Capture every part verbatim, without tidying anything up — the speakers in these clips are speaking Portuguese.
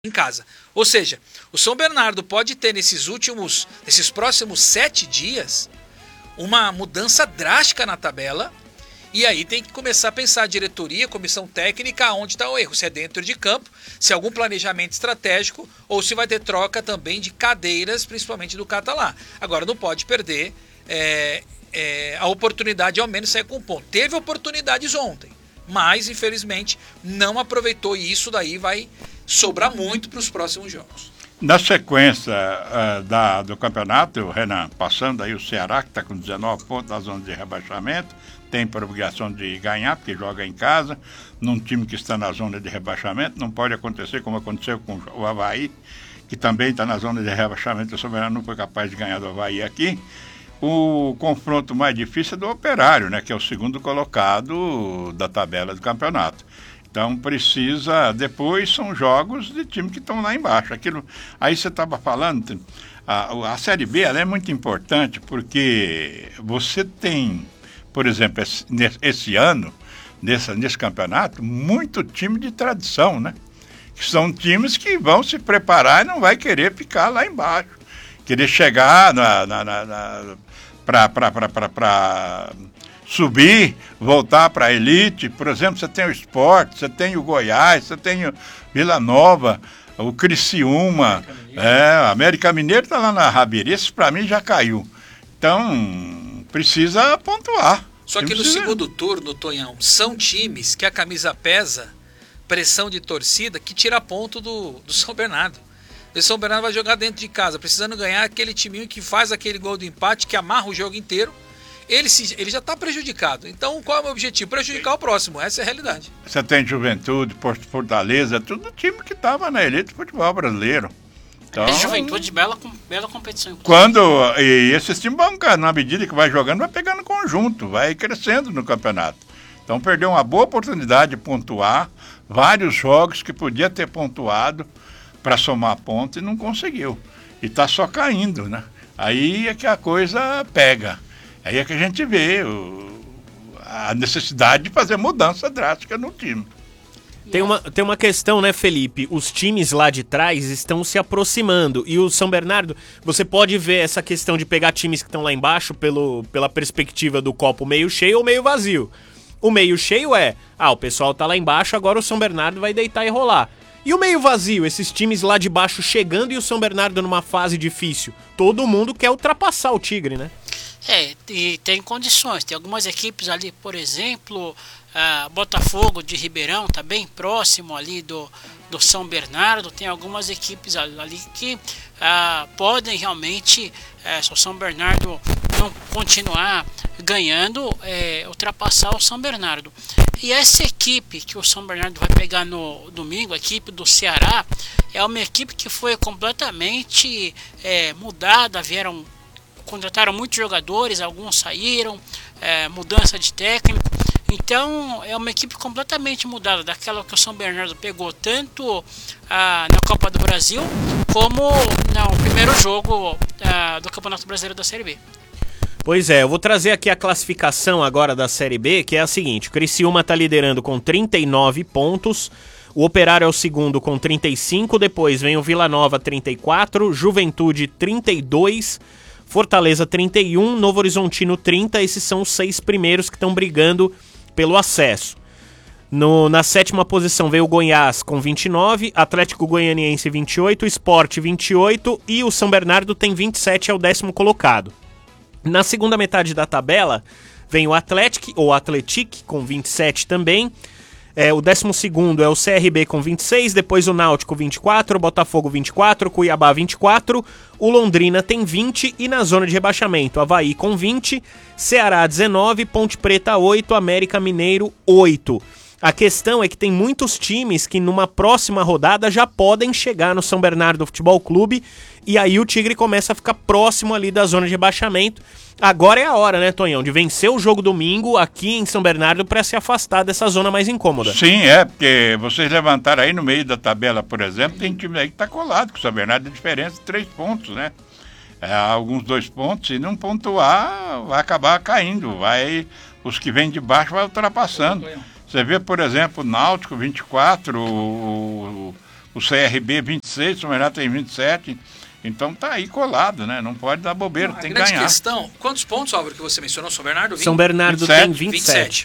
em casa. Ou seja, o São Bernardo pode ter nesses últimos, nesses próximos sete dias, uma mudança drástica na tabela, e aí tem que começar a pensar a diretoria, comissão técnica, onde está o erro, se é dentro de campo, se é algum planejamento estratégico, ou se vai ter troca também de cadeiras, principalmente do Catalá. Agora, não pode perder é, é, a oportunidade de ao menos sair com um ponto. Teve oportunidades ontem, mas infelizmente não aproveitou, e isso daí vai sobrar muito para os próximos jogos. Na sequência uh, da, do campeonato, Renan, passando aí o Ceará, que está com dezenove pontos na zona de rebaixamento, tem por obrigação de ganhar, porque joga em casa, num time que está na zona de rebaixamento. Não pode acontecer como aconteceu com o Avaí, que também está na zona de rebaixamento. O São Bernardo não foi capaz de ganhar do Avaí aqui. O confronto mais difícil é do Operário, né, que é o segundo colocado da tabela do campeonato. Então precisa, depois são jogos de time que estão lá embaixo. Aquilo, aí você estava falando, a, a Série B ela é muito importante porque você tem, por exemplo, esse, esse ano, nesse, nesse campeonato, muito time de tradição, né? Que são times que vão se preparar e não vai querer ficar lá embaixo. Querer chegar na, na, na, na, para subir, voltar para a elite. Por exemplo, você tem o Sport, você tem o Goiás, você tem o Vila Nova, o Criciúma, é, o América Mineiro está lá na rabeira. Esse para mim já caiu. Então, precisa pontuar. Só que precisa... no segundo turno, Tonhão, são times que a camisa pesa, pressão de torcida, que tira ponto do, do São Bernardo. O São Bernardo vai jogar dentro de casa, precisando ganhar aquele timinho que faz aquele gol do empate, que amarra o jogo inteiro. Ele, se, ele já está prejudicado. Então, qual é o meu objetivo? Prejudicar o próximo. Essa é a realidade. Você tem Juventude, Fortaleza, tudo time que estava na elite do futebol brasileiro. Então, é Juventude, bela, bela competição. Quando, e esses times vão, na medida que vai jogando, vai pegando conjunto, vai crescendo no campeonato. Então, perdeu uma boa oportunidade de pontuar, vários jogos que podia ter pontuado para somar ponto e não conseguiu. E está só caindo, né? Aí é que a coisa pega. Aí é que a gente vê o, a necessidade de fazer mudança drástica no time. Tem uma, tem uma questão, né, Felipe? Os times lá de trás estão se aproximando. E o São Bernardo, você pode ver essa questão de pegar times que estão lá embaixo pelo, pela perspectiva do copo meio cheio ou meio vazio. O meio cheio é, ah, o pessoal tá lá embaixo, agora o São Bernardo vai deitar e rolar. E o meio vazio, esses times lá de baixo chegando e o São Bernardo numa fase difícil. Todo mundo quer ultrapassar o Tigre, né? É, e tem condições. Tem algumas equipes ali, por exemplo, a Botafogo de Ribeirão, tá bem próximo ali do, do São Bernardo. Tem algumas equipes ali que ah, podem realmente, é, se o São Bernardo não continuar ganhando, é, ultrapassar o São Bernardo. E essa equipe que o São Bernardo vai pegar no domingo, a equipe do Ceará, é uma equipe que foi completamente é, mudada. Vieram, contrataram muitos jogadores, alguns saíram, é, mudança de técnico. Então é uma equipe completamente mudada daquela que o São Bernardo pegou tanto ah, na Copa do Brasil como no primeiro jogo ah, do Campeonato Brasileiro da Série B. Pois é, eu vou trazer aqui a classificação agora da Série B, que é a seguinte: o Criciúma está liderando com trinta e nove pontos, o Operário é o segundo com trinta e cinco, depois vem o Vila Nova trinta e quatro, Juventude trinta e dois, Fortaleza trinta e um, Novo Horizontino trinta, esses são os seis primeiros que estão brigando pelo acesso. No, na sétima posição veio o Goiás com vinte e nove, Atlético Goianiense vinte e oito, Sport vinte e oito e o São Bernardo tem vinte e sete, é o décimo colocado. Na segunda metade da tabela vem o Atlético, ou Atletic, com vinte e sete também. É, o décimo segundo é o C R B com vinte e seis, depois o Náutico vinte e quatro, o Botafogo vinte e quatro, Cuiabá vinte e quatro, o Londrina tem vinte e na zona de rebaixamento, Avaí com vinte, Ceará dezenove, Ponte Preta oito, América Mineiro oito. A questão é que tem muitos times que numa próxima rodada já podem chegar no São Bernardo Futebol Clube e aí o Tigre começa a ficar próximo ali da zona de rebaixamento. Agora é a hora, né, Tonhão, de vencer o jogo domingo aqui em São Bernardo para se afastar dessa zona mais incômoda. Sim, é, porque vocês levantaram aí no meio da tabela, por exemplo, tem time aí que tá colado com o São Bernardo, de diferença de três pontos, né? É, alguns dois pontos, se não pontuar, vai acabar caindo, vai, os que vêm de baixo vai ultrapassando. Você vê, por exemplo, o Náutico vinte e quatro, o o C R B vinte e seis, o São Bernardo tem vinte e sete. Então tá aí colado, né? Não pode dar bobeira, Não, tem a que grande ganhar. questão, quantos pontos, Álvaro, que você mencionou? São Bernardo? São Bernardo vinte e sete. tem vinte e sete.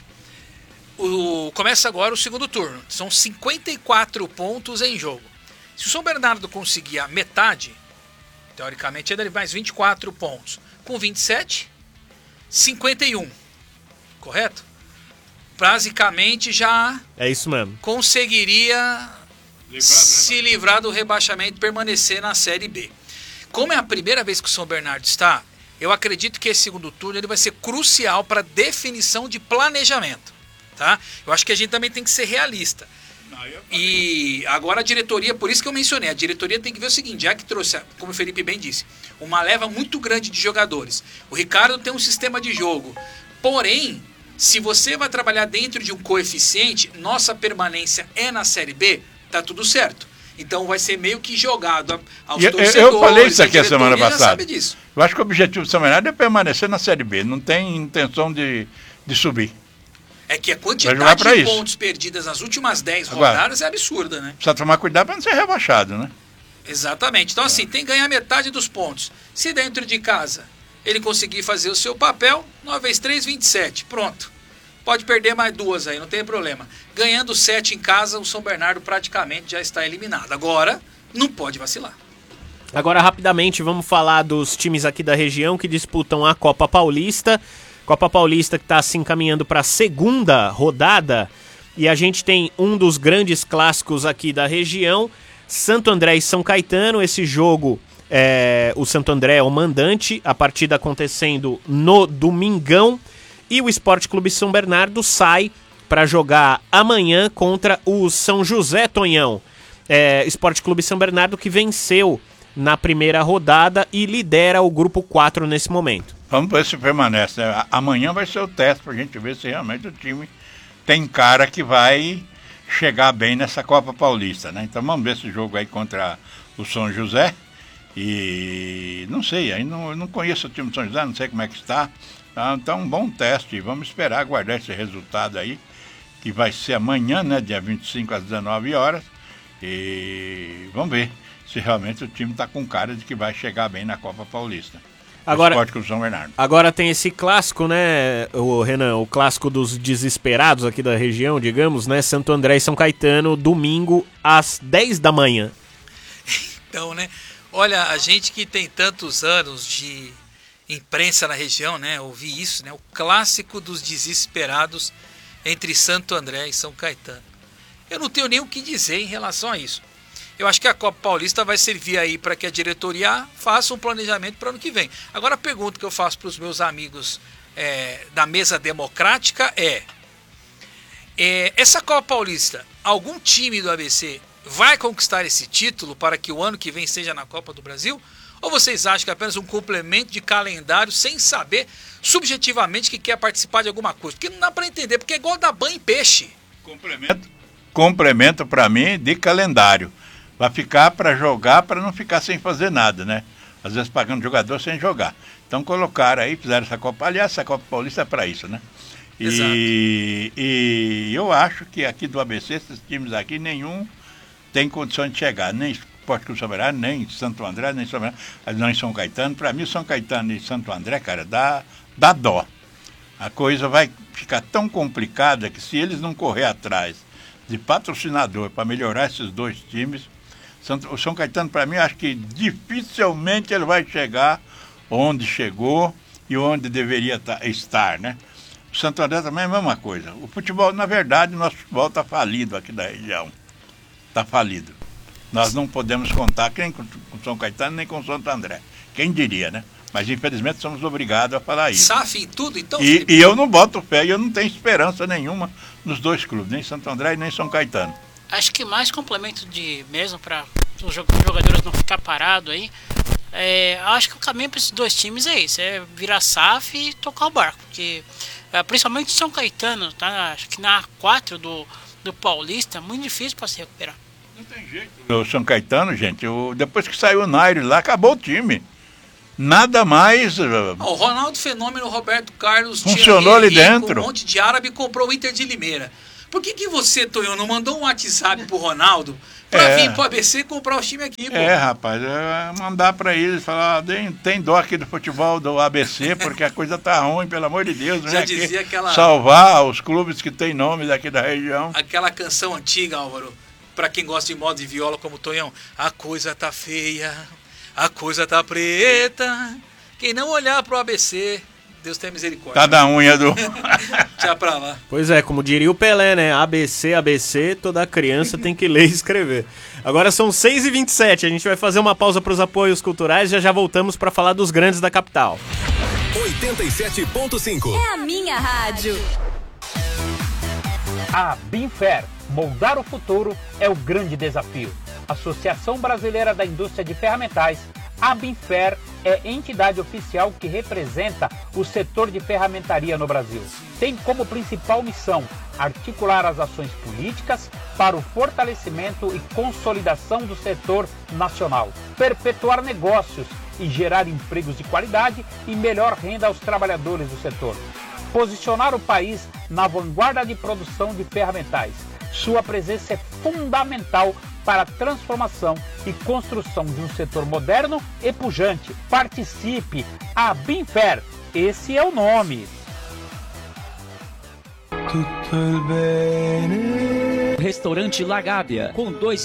O, começa agora o segundo turno. São cinquenta e quatro pontos em jogo. Se o São Bernardo conseguir a metade, teoricamente ainda ele mais vinte e quatro pontos. Com vinte e sete, cinquenta e um. Correto? Basicamente já É isso mesmo. conseguiria se livrar do rebaixamento e permanecer na Série B. Como é a primeira vez que o São Bernardo está, eu acredito que esse segundo turno ele vai ser crucial para a definição de planejamento. Tá? Eu acho que a gente também tem que ser realista. E agora a diretoria, por isso que eu mencionei, a diretoria tem que ver o seguinte, já que trouxe, como o Felipe bem disse, uma leva muito grande de jogadores. O Ricardo tem um sistema de jogo. Porém, se você vai trabalhar dentro de um coeficiente, nossa permanência é na Série B, tá tudo certo. Então vai ser meio que jogado aos eu, torcedores. eu falei isso aqui a semana já passada. sabe disso. Eu acho que o objetivo do São Bernardo é permanecer na Série B. Não tem intenção de, de subir. É que a Vai quantidade jogar pra de isso. pontos perdidas nas últimas dez Agora, rodadas é absurda, né? Precisa tomar cuidado para não ser rebaixado, né? Exatamente. Então, assim, tem que ganhar metade dos pontos. Se dentro de casa ele conseguir fazer o seu papel, nove vezes três, vinte e sete. Pronto. Pode perder mais duas aí, não tem problema. Ganhando sete em casa, o São Bernardo praticamente já está eliminado. Agora, não pode vacilar. Agora, rapidamente, vamos falar dos times aqui da região que disputam a Copa Paulista. Copa Paulista que está se encaminhando para a segunda rodada. E a gente tem um dos grandes clássicos aqui da região, Santo André e São Caetano. Esse jogo, é, o Santo André é o mandante, a partida acontecendo no domingão. E o Esporte Clube São Bernardo sai para jogar amanhã contra o São José, Tonhão. É, Esporte Clube São Bernardo que venceu na primeira rodada e lidera o grupo quatro nesse momento. Vamos ver se permanece. Né? Amanhã vai ser o teste para a gente ver se realmente o time tem cara que vai chegar bem nessa Copa Paulista. Né? Então vamos ver esse jogo aí contra o São José. E não sei, aí não, eu não conheço o time do São José, não sei como é que está. Então, um bom teste. Vamos esperar aguardar esse resultado aí, que vai ser amanhã, né, dia vinte e cinco às dezenove horas. E vamos ver se realmente o time está com cara de que vai chegar bem na Copa Paulista. Agora, Esporte Clube São Bernardo. Agora tem esse clássico, né, o Renan, o clássico dos desesperados aqui da região, digamos, né, Santo André e São Caetano, domingo às dez da manhã. Então, né, olha, a gente que tem tantos anos de imprensa na região, né, ouvi isso, né, o clássico dos desesperados entre Santo André e São Caetano. Eu não tenho nem o que dizer em relação a isso. Eu acho que a Copa Paulista vai servir aí para que a diretoria faça um planejamento para o ano que vem. Agora a pergunta que eu faço para os meus amigos é, da mesa democrática é, é, essa Copa Paulista, algum time do A B C vai conquistar esse título para que o ano que vem seja na Copa do Brasil? Ou vocês acham que é apenas um complemento de calendário sem saber subjetivamente que quer participar de alguma coisa? Porque não dá para entender, porque é igual dar banho em peixe. Complemento, complemento para mim de calendário. Vai ficar para jogar, para não ficar sem fazer nada, né? Às vezes pagando jogador sem jogar. Então colocaram aí, fizeram essa Copa. Aliás, essa Copa Paulista é para isso, né? Exato. E, e eu acho que aqui do A B C, esses times aqui, nenhum tem condições de chegar. Nem Esporte Clube São Bernardo, nem Santo André, nem São Bernardo, não em São Caetano. Para mim, São Caetano e Santo André, cara, dá, dá dó. A coisa vai ficar tão complicada que se eles não correr atrás de patrocinador para melhorar esses dois times, o São Caetano, para mim, acho que dificilmente ele vai chegar onde chegou e onde deveria estar, né? O Santo André também é a mesma coisa. O futebol, na verdade, o nosso futebol está falido aqui da região. Está falido. Nós não podemos contar nem com o São Caetano, nem com o Santo André. Quem diria, né? Mas, infelizmente, somos obrigados a falar isso. S A F em tudo, então, e, e eu não boto fé, e eu não tenho esperança nenhuma nos dois clubes, nem Santo André e nem São Caetano. Acho que mais complemento de mesmo para os jogadores não ficar parados aí. É, acho que o caminho para esses dois times é esse, é virar S A F e tocar o barco, porque é, principalmente São Caetano, tá? Acho que na A quatro do, do Paulista é muito difícil para se recuperar. Não tem jeito. O São Caetano, gente, o, depois que saiu o Nairo lá, acabou o time. Nada mais. O Ronaldo Fenômeno, Roberto Carlos funcionou ali rico, dentro. Um monte de árabe comprou o Inter de Limeira. Por que, que você, Tonhão, não mandou um WhatsApp pro Ronaldo pra É. vir pro A B C comprar os times aqui, pô? É, rapaz, é mandar pra eles, falar, tem, tem dó aqui do futebol do A B C, porque a coisa tá ruim, pelo amor de Deus, Já né? dizia Que aquela- salvar os clubes que tem nome daqui da região. Aquela canção antiga, Álvaro, pra quem gosta de moda de viola como o Tonhão. A coisa tá feia, a coisa tá preta. Quem não olhar pro A B C, Deus tenha misericórdia. Tá da unha do... Tchau pra lá. Pois é, como diria o Pelé, né? A B C, A B C, toda criança tem que ler e escrever. Agora são seis e vinte e sete, a gente vai fazer uma pausa para os apoios culturais e já já voltamos para falar dos grandes da capital. oitenta e sete ponto cinco. É a minha rádio. A Binfer, moldar o futuro é o grande desafio. Associação Brasileira da Indústria de Ferramentais, a Binfer é entidade oficial que representa o setor de ferramentaria no Brasil. Tem como principal missão articular as ações políticas para o fortalecimento e consolidação do setor nacional, perpetuar negócios e gerar empregos de qualidade e melhor renda aos trabalhadores do setor. Posicionar o país na vanguarda de produção de ferramentais. Sua presença é fundamental para a transformação e construção de um setor moderno e pujante. Participe! A Binfer, esse é o nome. Restaurante La Gávea, com dois